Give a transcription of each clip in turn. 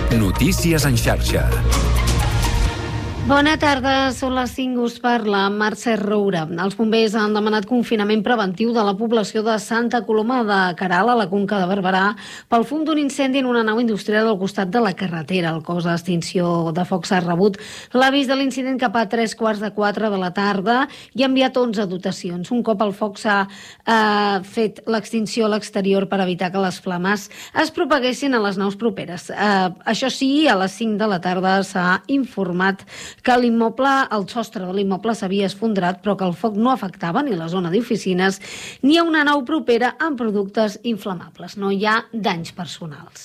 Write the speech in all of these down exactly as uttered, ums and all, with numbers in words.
Notícies en xarxa. Bona tarda, són les cinc, us parla Mercè Roura. Els bombers han demanat confinament preventiu de la població de Santa Coloma de Queralt, a la Conca de Barberà, pel fum d'un incendi en una nau industrial al costat de la carretera. El cos d'extinció de focs ha rebut l'avís de l'incident cap a tres quarts de quatre de la tarda i ha enviat onze dotacions. Un cop el foc s'ha eh, fet l'extinció a l'exterior per evitar que les flames es propaguessin a les naus properes. Eh, això sí, a les cinc de la tarda s'ha informat que l'immoble, el sostre de l'immoble s'havia esfondrat, però que el foc no afectava ni la zona d'oficines ni a una nau propera amb productes inflamables. No hi ha danys personals.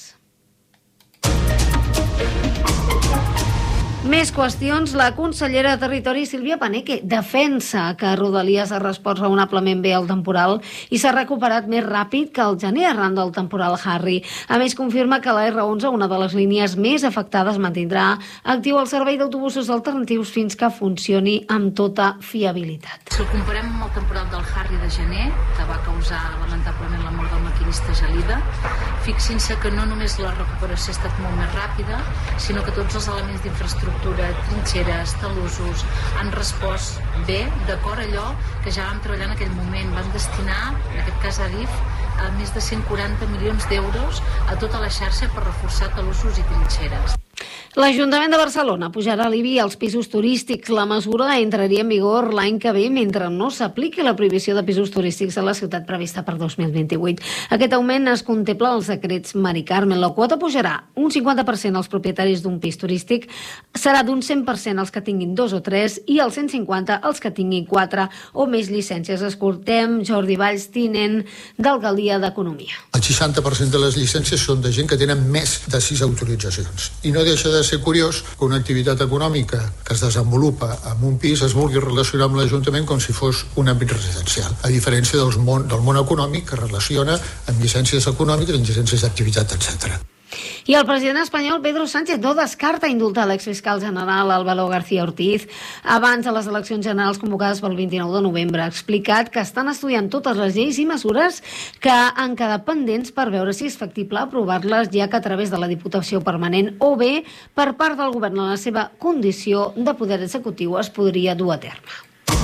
Més qüestions. La consellera de Territori, Sílvia Paneque, defensa que Rodalies ha respost raonablement bé al temporal i s'ha recuperat més ràpid que el gener arran del temporal Harry. A més, confirma que la erre onze, una de les línies més afectades, mantindrà actiu el servei d'autobusos alternatius fins que funcioni amb tota fiabilitat. Si ho comparem amb el temporal del Harry de gener, que va causar lamentablement la mort del maquinista Gelida, fixin-se que no només la recuperació ha estat molt més ràpida, sinó que tots els elements d'infraestructura, trinxeres, talussos, han respost bé, d'acord a allò que ja vam treballar en aquell moment. Van destinar, en aquest cas a Adif, a més de cent quaranta milions d'euros a tota la xarxa per reforçar talussos i trinxeres. L'Ajuntament de Barcelona pujarà l'I B I als pisos turístics. La mesura entraria en vigor l'any que ve mentre no s'apliqui la prohibició de pisos turístics a la ciutat prevista per dos mil vint-i-vuit. Aquest augment es contempla als decrets Mari Carmen. La quota pujarà un cinquanta per cent als propietaris d'un pis turístic, serà d'un cent per cent als que tinguin dos o tres i al cent cinquanta als que tinguin quatre o més llicències. Escoltem Jordi Valls, tinent d'Alcaldia d'Economia. El seixanta per cent de les llicències són de gent que tenen més de sis autoritzacions. I no deixa de ser curiós que una activitat econòmica que es desenvolupa en un pis es vulgui relacionar amb l'Ajuntament com si fos un àmbit residencial, a diferència del món, del món econòmic que relaciona amb llicències econòmiques, amb llicències d'activitat, etcètera. I el president espanyol Pedro Sánchez no descarta indultar l'exfiscal general Álvaro García Ortiz abans de les eleccions generals convocades pel vint-i-nou de novembre. Ha explicat que estan estudiant totes les lleis i mesures que han quedat pendents per veure si és factible aprovar-les, ja que a través de la Diputació Permanent o bé per part del govern en la seva condició de poder executiu es podria dur a terme.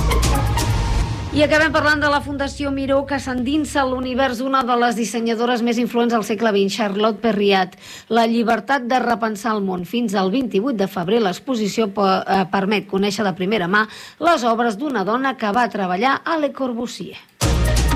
I acabem parlant de la Fundació Miró, que s'endinsa a l'univers d'una de les dissenyadores més influents del segle vint, Charlotte Perriat. La llibertat de repensar el món. Fins al vint-i-vuit de febrer l'exposició permet conèixer de primera mà les obres d'una dona que va treballar a Le Corbusier.